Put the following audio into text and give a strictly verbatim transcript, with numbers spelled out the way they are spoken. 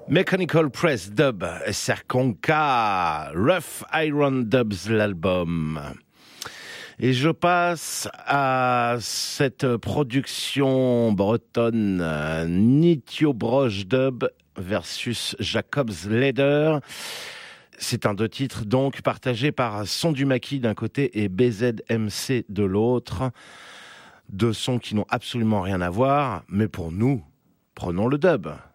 Mechanical Press Dub, Serkonka, Rough Iron Dubs, l'album. Et je passe à cette production bretonne, Nitio Broche Dub versus Jacob's Leder. C'est un deux titres donc partagé par Son du Maquis d'un côté et B Z M C de l'autre. Deux sons qui n'ont absolument rien à voir, mais pour nous, prenons le dub.